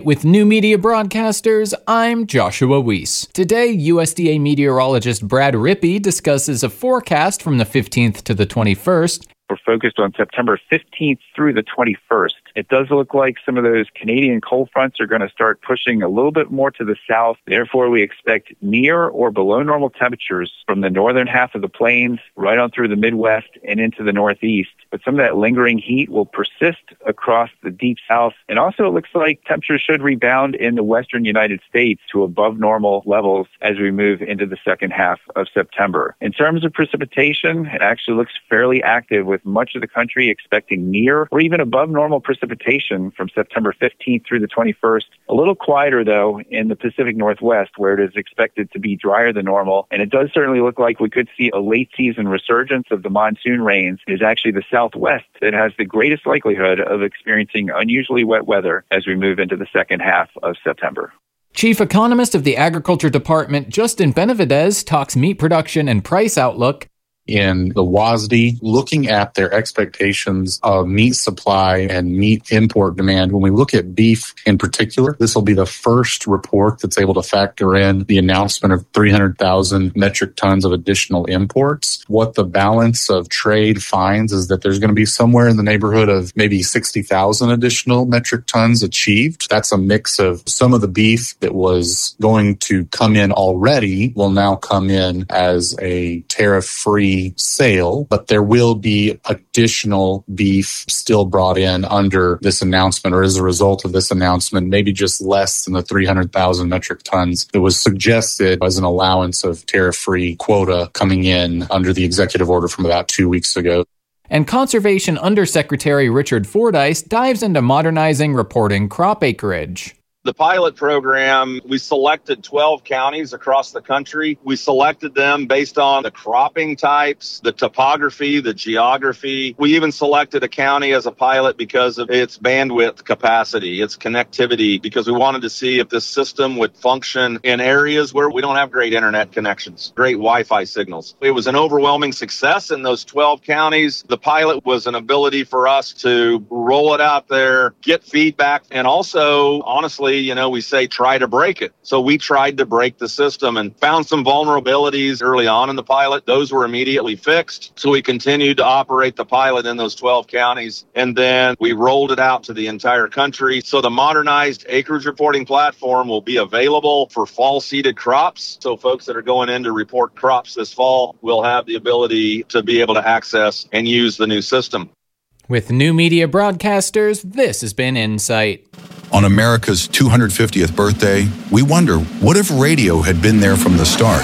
With New Media Broadcasters, I'm Joshua Weiss. Today, USDA meteorologist Brad Rippey discusses a forecast from the 15th to the 21st. We're focused on September 15th through the 21st. It does look like some of those Canadian cold fronts are going to start pushing a little bit more to the south. Therefore, we expect near or below normal temperatures from the northern half of the plains right on through the Midwest and into the Northeast. But some of that lingering heat will persist across the deep south. And also, it looks like temperatures should rebound in the western United States to above normal levels as we move into the second half of September. In terms of precipitation, it actually looks fairly active, with much of the country expecting near or even above normal precipitation from September 15th through the 21st. A little quieter, though, in the Pacific Northwest, where it is expected to be drier than normal. And it does certainly look like we could see a late season resurgence of the monsoon rains. It is actually the Southwest that has the greatest likelihood of experiencing unusually wet weather as we move into the second half of September. Chief Economist of the Agriculture Department, Justin Benavidez, talks meat production and price outlook. In the WASDE, looking at their expectations of meat supply and meat import demand. When we look at beef in particular, this will be the first report that's able to factor in the announcement of 300,000 metric tons of additional imports. What the balance of trade finds is that there's going to be somewhere in the neighborhood of maybe 60,000 additional metric tons achieved. That's a mix of some of the beef that was going to come in already will now come in as a tariff-free sale, but there will be additional beef still brought in under this announcement or as a result of this announcement, maybe just less than the 300,000 metric tons that was suggested as an allowance of tariff-free quota coming in under the executive order from about 2 weeks ago. And Conservation Undersecretary Richard Fordyce dives into modernizing reporting crop acreage. The pilot program, we selected 12 counties across the country. We selected them based on the cropping types, the topography, the geography. We even selected a county as a pilot because of its bandwidth capacity, its connectivity, because we wanted to see if this system would function in areas where we don't have great internet connections, great Wi-Fi signals. It was an overwhelming success in those 12 counties. The pilot was an ability for us to roll it out there, get feedback, and also, honestly, we say try to break it. So we tried to break the system and found some vulnerabilities early on in the pilot. Those were immediately fixed. So we continued to operate the pilot in those 12 counties. And then we rolled it out to the entire country. So the modernized acreage reporting platform will be available for fall seeded crops. So folks that are going in to report crops this fall will have the ability to be able to access and use the new system. With New Media Broadcasters, this has been Insight. On America's 250th birthday, we wonder, what if radio had been there from the start?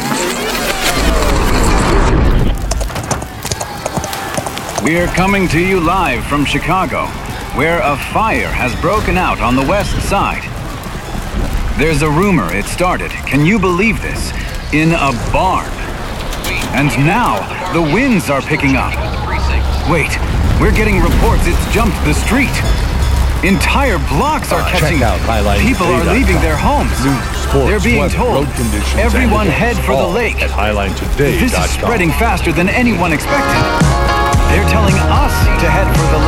We're coming to you live from Chicago, where a fire has broken out on the west side. There's a rumor it started, can you believe this, in a barn. And now, the winds are picking up. Wait, we're getting reports it's jumped the street. Entire blocks are catching up. People are leaving their homes. They're being told, everyone head for the lake. This is spreading faster than anyone expected. They're telling us to head for the